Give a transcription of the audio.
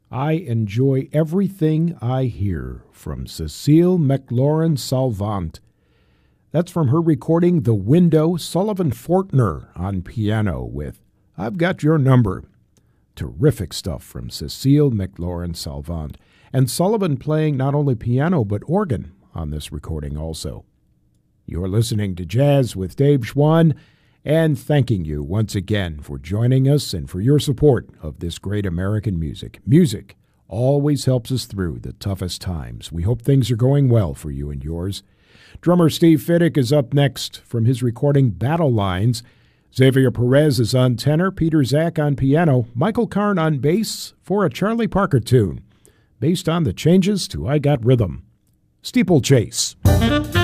I enjoy everything I hear from Cecile McLaurin-Salvant. That's from her recording The Window, Sullivan Fortner on piano with I've Got Your Number. Terrific stuff from Cecile McLaurin-Salvant. And Sullivan playing not only piano but organ on this recording also. You're listening to Jazz with Dave Schwann, and thanking you once again for joining us and for your support of this great American music. Music always helps us through the toughest times. We hope things are going well for you and yours. Drummer Steve Fiddick is up next from his recording Battle Lines. Xavier Perez is on tenor, Peter Zach on piano, Michael Karn on bass for a Charlie Parker tune, based on the changes to I Got Rhythm. Steeplechase.